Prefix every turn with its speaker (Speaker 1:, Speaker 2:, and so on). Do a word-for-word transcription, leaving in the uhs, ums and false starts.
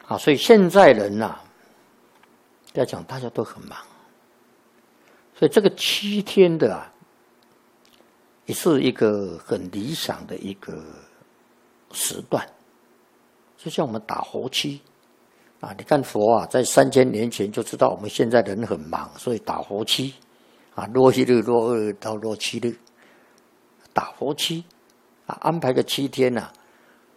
Speaker 1: 啊，所以现在人呐、啊，要讲大家都很忙，所以这个七天的啊，也是一个很理想的一个时段。就像我们打佛七啊，你看佛啊，在三千年前就知道我们现在人很忙，所以打佛七啊，落一日、落二日到落七日，打佛七啊，安排个七天啊，